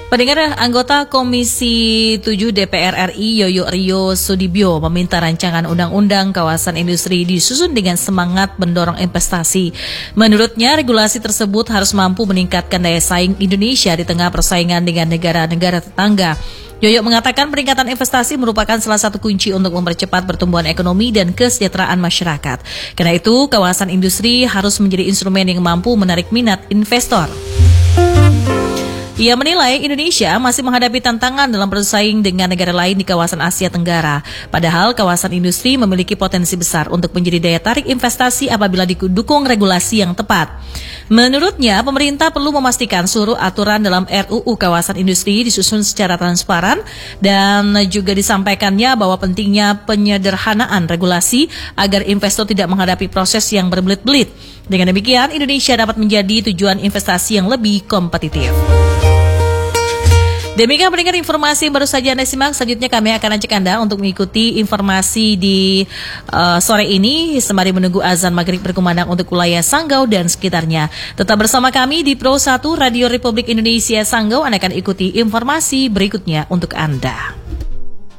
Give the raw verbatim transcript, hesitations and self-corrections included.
Pendengar, anggota Komisi tujuh D P R R I Yoyo Ryo Sudibyo meminta rancangan undang-undang kawasan industri disusun dengan semangat mendorong investasi. Menurutnya, regulasi tersebut harus mampu meningkatkan daya saing Indonesia di tengah persaingan dengan negara-negara tetangga. Yoyo mengatakan peningkatan investasi merupakan salah satu kunci untuk mempercepat pertumbuhan ekonomi dan kesejahteraan masyarakat. Karena itu, kawasan industri harus menjadi instrumen yang mampu menarik minat investor. Ia menilai Indonesia masih menghadapi tantangan dalam bersaing dengan negara lain di kawasan Asia Tenggara. Padahal kawasan industri memiliki potensi besar untuk menjadi daya tarik investasi apabila didukung regulasi yang tepat. Menurutnya, pemerintah perlu memastikan seluruh aturan dalam R U U kawasan industri disusun secara transparan dan juga disampaikannya bahwa pentingnya penyederhanaan regulasi agar investor tidak menghadapi proses yang berbelit-belit. Dengan demikian, Indonesia dapat menjadi tujuan investasi yang lebih kompetitif. Demikian pendengar informasi yang baru saja Anda simak. Selanjutnya kami akan ajak Anda untuk mengikuti informasi di uh, sore ini sembari menunggu azan maghrib berkumandang untuk wilayah Sanggau dan sekitarnya. Tetap bersama kami di Pro satu Radio Republik Indonesia Sanggau. Anda akan ikuti informasi berikutnya untuk Anda.